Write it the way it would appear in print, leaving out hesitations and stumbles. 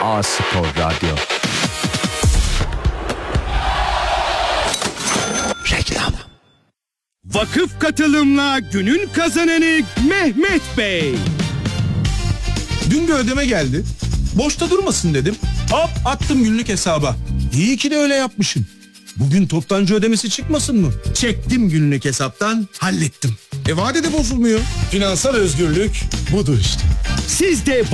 A-Spor Radyo. Reklam. Vakıf katılımla günün kazananı Mehmet Bey. Dün bir ödeme geldi. Boşta durmasın dedim. Hop attım günlük hesaba. İyi ki de öyle yapmışım. Bugün toptancı ödemesi çıkmasın mı? Çektim günlük hesaptan, hallettim. Vadede bozulmuyor. Finansal özgürlük budur işte. Siz de